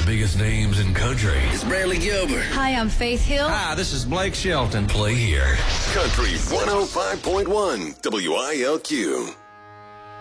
The biggest names in country. It's Bradley Gilbert. Hi, I'm Faith Hill. Hi, this is Blake Shelton. Play here. Country 105.1 WILQ.